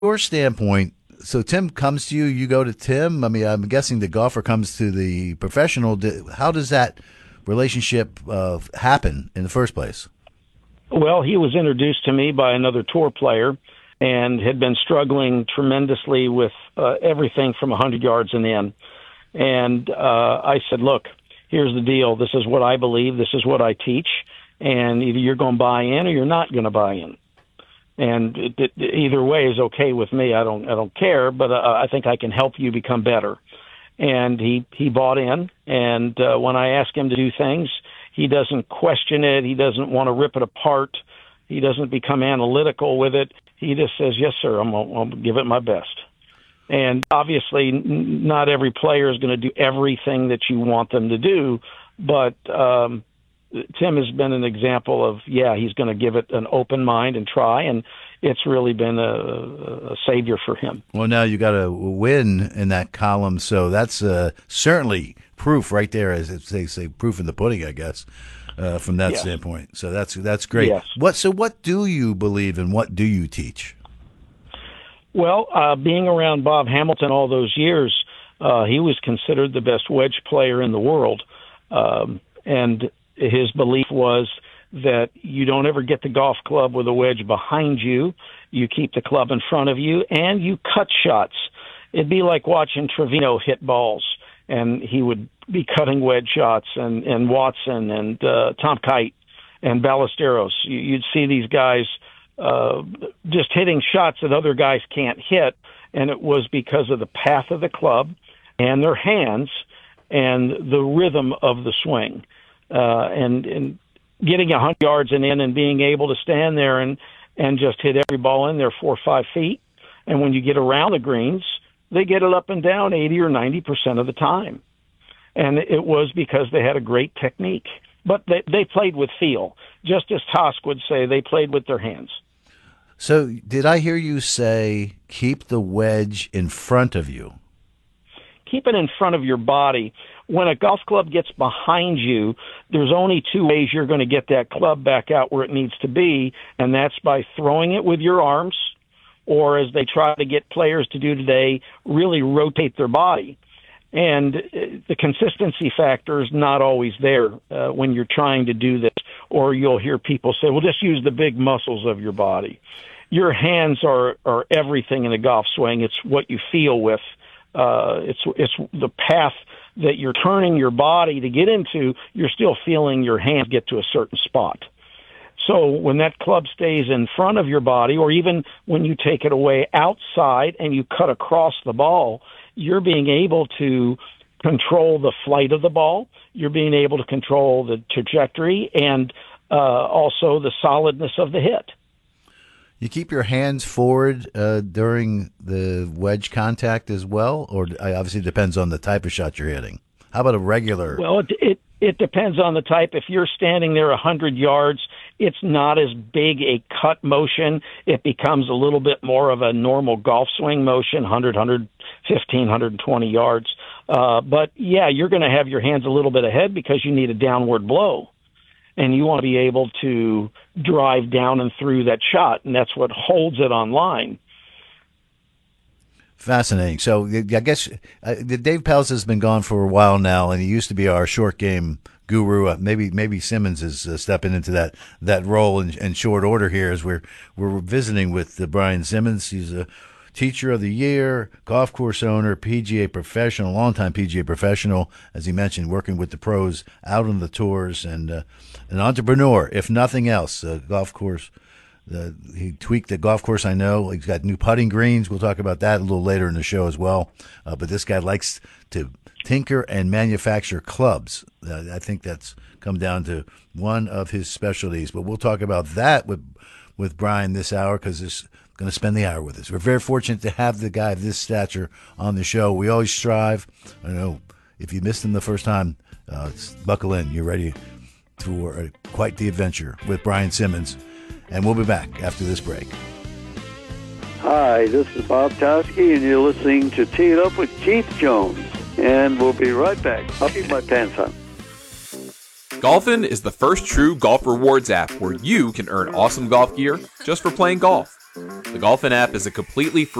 your standpoint, so Tim comes to you, you go to Tim. I mean, I'm guessing the golfer comes to the professional. How does that relationship happen in the first place? Well, he was introduced to me by another tour player and had been struggling tremendously with everything from 100 yards and in. And I said, look, here's the deal. This is what I believe. This is what I teach. And either you're going to buy in or you're not going to buy in. And either way is okay with me. I don't care, but I think I can help you become better. And he bought in. And when I ask him to do things, he doesn't question it. He doesn't want to rip it apart. He doesn't become analytical with it. He just says, yes, sir, I'll give it my best. And obviously, not every player is going to do everything that you want them to do, but Tim has been an example of, he's going to give it an open mind and try, and it's really been a savior for him. Well, now you got to win in that column, so that's certainly proof right there, as they say, proof in the pudding, I guess, from that standpoint. So that's great. Yes. What do you believe and what do you teach? Well, being around Bob Hamilton all those years, he was considered the best wedge player in the world, and his belief was that you don't ever get the golf club with a wedge behind you. You keep the club in front of you, and you cut shots. It'd be like watching Trevino hit balls, and he would be cutting wedge shots, and Watson and Tom Kite and Ballesteros. You'd see these guys just hitting shots that other guys can't hit, and it was because of the path of the club and their hands and the rhythm of the swing. And getting 100 yards and in and being able to stand there and just hit every ball in there 4 or 5 feet. And when you get around the greens, they get it up and down 80 or 90% of the time. And it was because they had a great technique. But they played with feel. Just as Tosk would say, they played with their hands. So did I hear you say keep the wedge in front of you? Keep it in front of your body. When a golf club gets behind you, there's only two ways you're going to get that club back out where it needs to be, and that's by throwing it with your arms, or as they try to get players to do today, really rotate their body. And the consistency factor is not always there when you're trying to do this, or you'll hear people say, well, just use the big muscles of your body. Your hands are everything in a golf swing. It's what you feel with. It's the path that you're turning your body to get into. You're still feeling your hands get to a certain spot. So when that club stays in front of your body, or even when you take it away outside and you cut across the ball, you're being able to control the flight of the ball. You're being able to control the trajectory and also the solidness of the hit. You keep your hands forward during the wedge contact as well, or obviously it depends on the type of shot you're hitting. How about a regular? Well, it depends on the type. If you're standing there 100 yards, it's not as big a cut motion. It becomes a little bit more of a normal golf swing motion, 100, 115, 120 yards. But, you're going to have your hands a little bit ahead because you need a downward blow. And you want to be able to drive down and through that shot, and that's what holds it on line. Fascinating. So I guess Dave Pelz has been gone for a while now, and he used to be our short game guru. Maybe Simmons is stepping into that role in short order here as we're visiting with Brian Simmons. He's a Teacher of the Year, golf course owner, PGA professional, longtime PGA professional, as he mentioned, working with the pros out on the tours, and an entrepreneur, if nothing else. Golf course, he tweaked the golf course, I know. He's got new putting greens. We'll talk about that a little later in the show as well. But this guy likes to tinker and manufacture clubs. I think that's come down to one of his specialties. But we'll talk about that with Brian this hour, because this going to spend the hour with us. We're very fortunate to have the guy of this stature on the show. We always strive. I know if you missed him the first time, buckle in. You're ready for quite the adventure with Brian Simmons. And we'll be back after this break. Hi, this is Bob Toski, and you're listening to Tee It Up with Keith Jones. And we'll be right back. I'll keep my pants on. Golfin is the first true golf rewards app where you can earn awesome golf gear just for playing golf. The Golfin app is a completely free